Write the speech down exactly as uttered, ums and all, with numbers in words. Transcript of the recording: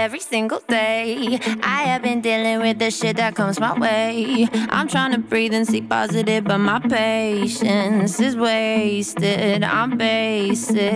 every single day. I have been dealing with the shit that comes my way. I'm trying to breathe and see positive, but my patience is wasted. I'm basic.